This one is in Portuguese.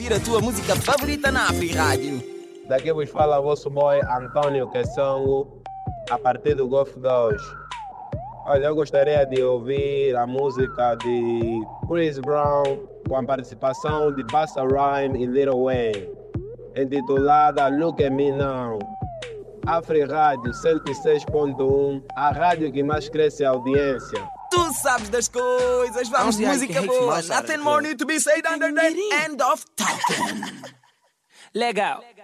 a tua música favorita na Afri Rádio. Daqui vos fala o vosso boy Antônio Quessongo, a partir do Golf 2. Olha, eu gostaria de ouvir a música de Chris Brown com a participação de Busta Rhymes e Lil Wayne, intitulada Look at Me Now. Afri Rádio 106.1, a rádio que mais cresce a audiência. Tu sabes das coisas, vamos de música boa. Nothing more need to be said under the end of talking. Legal.